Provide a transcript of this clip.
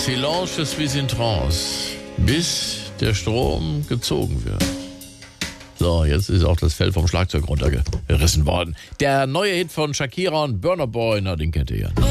Silence, je suis in trance, bis der Strom gezogen wird. So, jetzt ist auch das Fell vom Schlagzeug runtergerissen worden. Der neue Hit von Shakira und Burna Boy, na, den kennt ihr ja.